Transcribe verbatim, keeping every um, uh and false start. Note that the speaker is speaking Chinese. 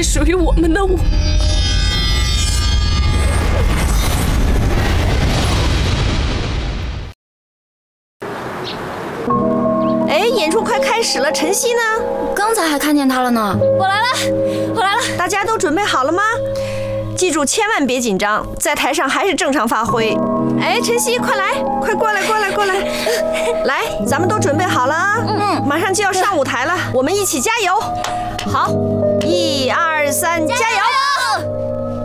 是属于我们的舞。 哎，演出快开始了，晨曦呢？ 刚才还看见他了呢。 我来了，我来了。 大家都准备好了吗？记住，千万别紧张，在台上还是正常发挥。哎，晨曦，快来，快过来，过来，过来！来，咱们都准备好了啊！嗯，马上就要上舞台了，我们一起加油！好，一二三，加油！